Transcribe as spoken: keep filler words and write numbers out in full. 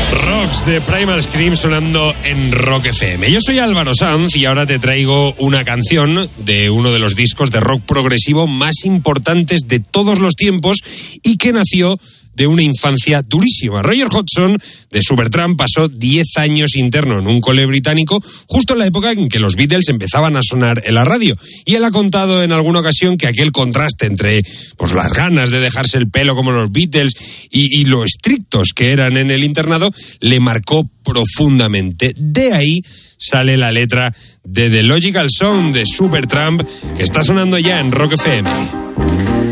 Rocks de Primal Scream sonando en Rock F M. Yo soy Álvaro Sanz y ahora te traigo una canción de uno de los discos de rock progresivo más importantes de todos los tiempos y que nació de una infancia durísima. Roger Hodgson, de Supertramp, pasó diez años interno en un cole británico, justo en la época en que los Beatles empezaban a sonar en la radio. Y él ha contado en alguna ocasión que aquel contraste entre pues, las ganas de dejarse el pelo como los Beatles y, y lo estrictos que eran en el internado, le marcó profundamente. De ahí sale la letra de The Logical Song de Supertramp, que está sonando ya en Rock F M.